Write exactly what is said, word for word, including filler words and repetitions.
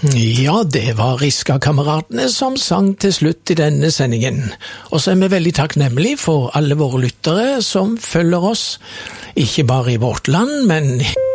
Ja, det var Riska-kameratene som sang til slutt i denne sendingen. Og så er vi veldig takknemlige for alle våre lyttere som følger oss, ikke bare i vårt land, men